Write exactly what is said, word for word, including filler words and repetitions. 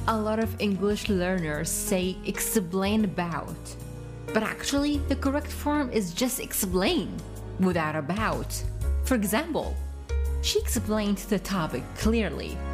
A lot of English learners say explain about, but actually the correct form is just explain without about. For example, she explained the topic clearly.